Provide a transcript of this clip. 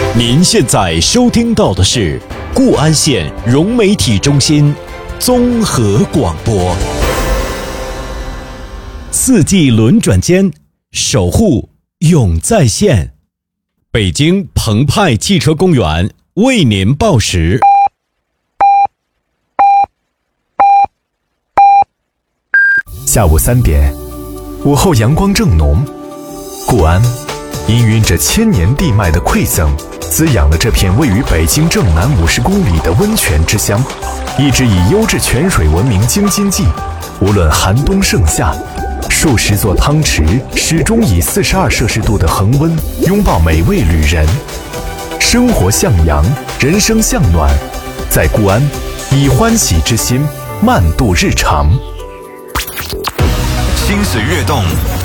您现在收听到的是固安县融媒体中心综合广播。四季轮转间，守护永在线。北京澎湃汽车公园为您报时。 下午3点，午后阳光正浓，固安氤氲着千年地脉的馈赠，滋养了这片位于北京正南50公里的温泉之乡，一直以优质泉水闻名京津冀。无论寒冬盛夏，数十座汤池始终以42摄氏度的恒温拥抱每位旅人。生活向阳，人生向暖，在固安以欢喜之心慢度日常。 心随跃动，